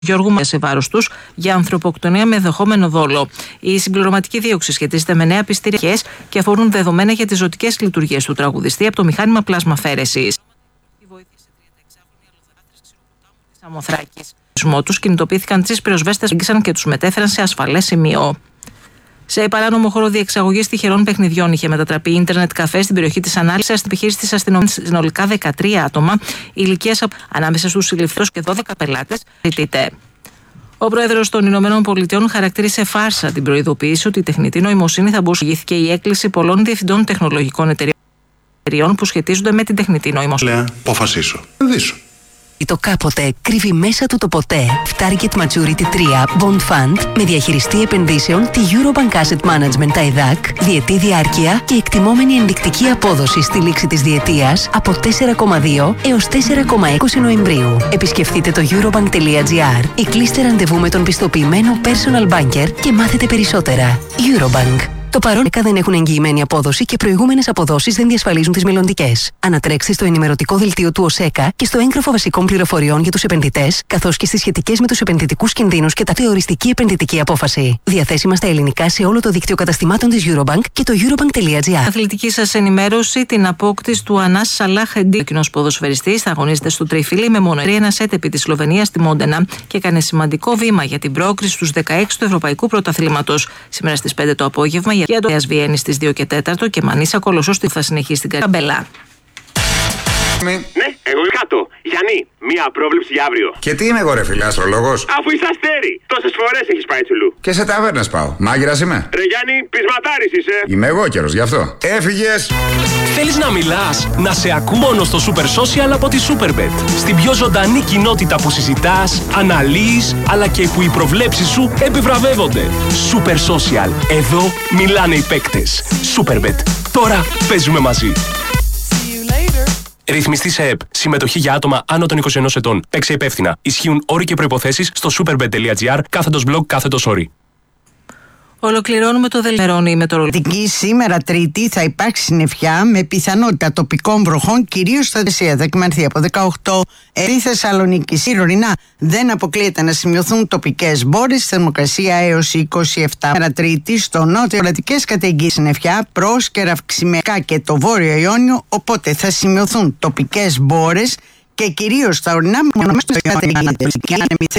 Γιώργου σε βάρος τους για ανθρωποκτονία με ενδεχόμενο δόλο. Η συμπληρωματική δίωξη σχετίζεται με νέα πιστηριακές και αφορούν δεδομένα για τις ζωτικές λειτουργίες του τραγουδιστή από το μηχάνημα πλάσμαφαίρεσης. Τους κινητοποιήθηκαν τις πυροσβέστες και τους μετέφεραν σε ασφαλές σημείο. Σε παράνομο χώρο διεξαγωγής τυχερών παιχνιδιών είχε μετατραπεί ίντερνετ καφέ στην περιοχή της Ανάλυσης στην επιχείρηση της αστυνομίας. Συνολικά 13 άτομα ηλικίας ανάμεσα στους συλληφθούς και 12 πελάτες. Ο πρόεδρος των Ηνωμένων Πολιτειών χαρακτήρισε φάρσα την προειδοποίηση ότι η τεχνητή νοημοσύνη θα μπορούσε να ηγήθηκε η έκκληση πολλών διευθυντών τεχνολογικών εταιριών που σχετίζονται με την τεχνητή νοημοσύνη. Λέω, αποφασίσω. Δίσου. Το κάποτε κρύβει μέσα του το ποτέ. Target Maturity 3 Bond Fund με διαχειριστή επενδύσεων τη Eurobank Asset Management TAIDAC, διετή διάρκεια και εκτιμόμενη ενδεικτική απόδοση στη λήξη της διετίας από 4,2 έως 4,20 Νοεμβρίου. Επισκεφτείτε το eurobank.gr ή κλείστε ραντεβού με τον πιστοποιημένο personal banker και μάθετε περισσότερα. Eurobank. Το παρόν δεν έχουν εγγυημένη απόδοση και προηγούμενες αποδόσεις δεν διασφαλίζουν τις μελλοντικές. Ανατρέξτε στο ενημερωτικό δελτίο του ΟΣΕΚΑ και στο έγγραφο βασικών πληροφοριών για τους επενδυτές, καθώς και στις σχετικές με τους επενδυτικούς κινδύνους και τα θεωριστική επενδυτική απόφαση. Διαθέσιμα στα ελληνικά σε όλο το δίκτυο καταστημάτων της Eurobank και το eurobank.gr. Αθλητική σας ενημέρωση: την απόκτηση του Ανάς Σαλάχ-Εντί. Ο κοινός ποδοσφαιριστής θα αγωνίζεται στο τριφύλι με μόνο 3-1 σετ επί της Σλοβενίας στη Μόντενα και έκανε σημαντικό βήμα για την πρόκριση στους 16 του Ευρωπαϊκού Πρωταθλήματος. Σήμερα στις 5 το απόγευμα για το Βιέννη στις 2 και 4 και Μανίσα Κολοσσός θα συνεχίσει την καραμπέλα. Ναι, εγώ κάτω. Γιάννη, μία πρόβλεψη για αύριο. Και τι είμαι εγώ, ρε φίλε, αστρολόγος? Αφού είσαι αστέρι, τόσες φορές έχεις πάει τσουλού. Και σε ταβέρνες πάω. Μάγειρας είμαι. Ρε Γιάννη, πεισματάρης είσαι. Είμαι εγώ καιρος, γι' αυτό. Έφυγες. Θέλεις να μιλάς, να σε ακού μόνο στο Super Social από τη Superbet. Στην πιο ζωντανή κοινότητα που συζητάς, αναλύεις, αλλά και που οι προβλέψεις σου επιβραβεύονται. Super Social. Εδώ μιλάνε οι παίκτες. Superbet. Τώρα παίζουμε μαζί. Ρυθμιστή σε ΕΠ. Συμμετοχή για άτομα άνω των 21 ετών. Παίξε υπεύθυνα. Ισχύουν όροι και προϋποθέσεις στο superbet.gr/blog/όροι. Ολοκληρώνουμε το δελτίο μετεωρολογική. Σήμερα Τρίτη θα υπάρξει συννεφιά με πιθανότητα τοπικών βροχών, κυρίως στα Δεσία. Θα εκμανθεί από 18 στη Θεσσαλονίκη. Σιρορινά δεν αποκλείεται να σημειωθούν τοπικές μπόρες, θερμοκρασία έως 27. Σήμερα Τρίτη στο νότιο κρατικές καταιγγύσεις συννεφιά, πρόσκαιρα αυξημιακά και το βόρειο Ιόνιο, οπότε θα σημειωθούν τοπικές μπόρες και κυρίως στα ορεινά μονομέρια στο καταιγίδες. Και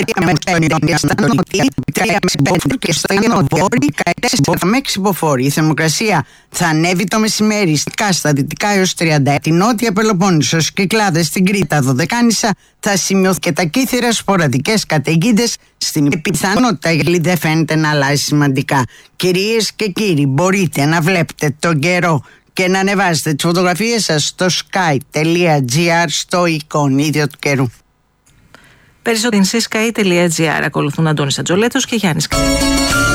με ξυποφόρη. Η θερμοκρασία θα ανέβει το μεσημέρι στα δυτικά έως 30. Την νότια Πελοπόννησος, Κυκλάδες, στην Κρήτα, Δωδεκάνησα θα σημειωθεί και τα Κύθυρα σποραδικές καταιγίδες. Στην πιθανότητα η δεν φαίνεται να αλλάζει σημαντικά. Κυρίες και κύριοι, μπορείτε να βλέπετε τον καιρό και να ανεβάζετε τις φωτογραφίες σας στο sky.gr στο εικονίδιο του καιρού. Περισσότερο σε sky.gr. Ακολουθούν Αντώνης Ατζολέτος και Γιάννης